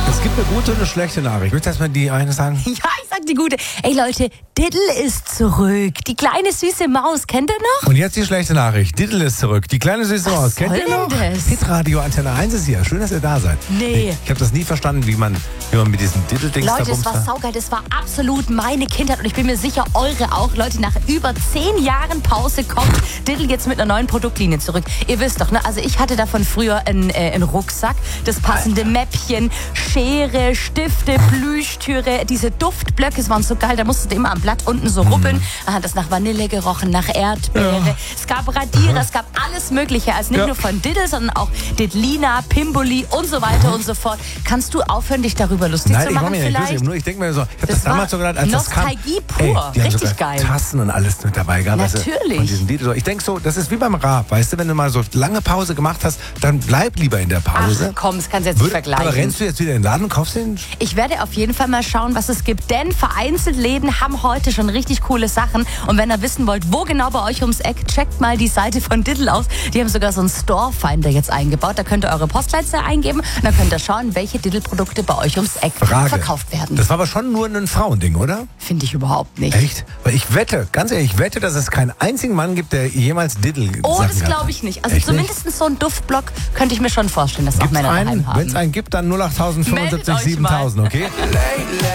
Es gibt eine gute und eine schlechte Nachricht. Willst du erstmal die eine sagen? Ja, ich sag die gute. Ey Leute, Diddle ist zurück. Die kleine süße Maus, kennt ihr noch? Und jetzt die schlechte Nachricht. Diddle ist zurück. Die kleine süße Maus. Kennt ihr noch? das? Hitradio Antenne 1 ist hier. Schön, dass ihr da seid. Nee. Ich habe das nie verstanden, wie man mit diesem Diddle-Dings da Leute, es war bumst. saugeil. Das war absolut meine Kindheit und ich bin mir sicher, eure auch. Leute, nach über 10 Jahren Pause kommt Diddle jetzt mit einer neuen Produktlinie zurück. Ihr wisst doch, ne? Also ich hatte davon früher einen Rucksack, das passende Mäppchen, Schere, Stifte, Plüschtüre, diese Duftblöcke, das waren so geil, da musstest du immer am Blatt unten so rubbeln. Dann hat das nach Vanille gerochen, nach Erdbeere. Ja. Es gab Radierer, es gab alles Mögliche. Also nicht nur von Diddle, sondern auch Diddlina, Pimboli und so weiter und so fort. Kannst du aufhören, dich darüber lustig Nein, zu ich mache machen mir nicht vielleicht? lustig. Nur ich denke mir so, ich habe das Das war damals so gedacht, als das kam. Nostalgie pur. Die haben Richtig sogar geil. Tassen und alles mit dabei gehabt. Weißt du, Natürlich. von diesem Diddle. Ich denke so, das ist wie beim Rap. Weißt du, wenn du mal so lange Pause gemacht hast, dann bleib lieber in der Pause. Ach komm, das kannst du jetzt nicht vergleichen. Aber rennst du jetzt wieder in den Laden und kaufst den? Ich werde auf jeden Fall mal schauen, was es gibt, denn vereinzelt Läden haben heute schon richtig coole Sachen. Und wenn ihr wissen wollt, wo genau bei euch ums Eck, checkt mal die Seite von Diddle aus. Die haben sogar so einen Store-Finder jetzt eingebaut. Da könnt ihr eure Postleitzahl eingeben und dann könnt ihr schauen, welche Diddle-Produkte bei euch ums Eck verkauft werden. Das war aber schon nur ein Frauending, oder? Finde ich überhaupt nicht. Echt? Weil ich wette, ganz ehrlich, ich wette, dass es keinen einzigen Mann gibt, der jemals Diddle Oh, das glaube ich nicht. Also Echt zumindest so ein Duftblock könnte ich mir schon vorstellen, dass auch Männer daheim haben. Wenn es einen gibt, dann 08000 Meldet 75 euch mal. 7000, okay?